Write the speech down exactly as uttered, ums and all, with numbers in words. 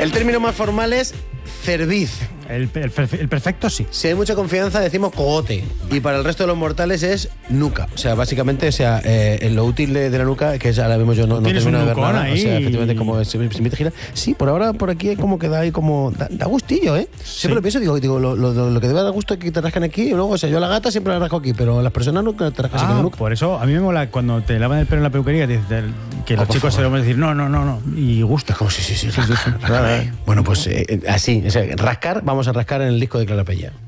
El término más formal es cerviz. El, el, el perfecto sí. Si hay mucha confianza decimos cogote. Y para el resto de los mortales es nuca. O sea, básicamente, o sea, eh, en lo útil de, de la nuca, que es, ahora mismo yo no, no termino de ver nada. Ahí. O sea, efectivamente, como se, se me gira. Sí, por ahora por aquí es como que da ahí como. Da, da gustillo, ¿eh? Siempre sí. lo pienso, digo, digo lo, lo, lo que debe dar gusto es que te rascan aquí. Y luego, o sea, yo a la gata siempre la rasco aquí, pero a las personas nunca te rascan ah, aquí en la nuca. Por eso a mí me mola cuando te lavan el pelo en la peluquería, que, que los oh, chicos se lo van a decir, no, no, no, no. Y gusta. Como sí, sí, sí. sí, sí, sí. Bueno, pues eh, así. O sea, rascar, vamos a rascar en el disco de Clara Pella.